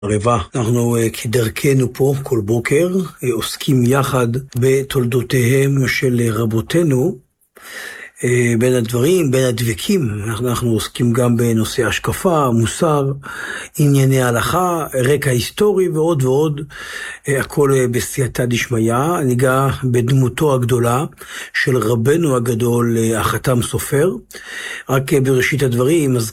רבה, אנחנו כדרכנו פה כל בוקר עוסקים יחד בתולדותיהם של רבותינו. בין הדברים, בין הדבקים, אנחנו עוסקים גם בנושא השקפה, מוסר, ענייני הלכה, רקע היסטורי ועוד ועוד, הכל בסייעתא דשמיא. ניגע בדמותו הגדולה של רבנו הגדול החתם סופר. רק בראשית הדברים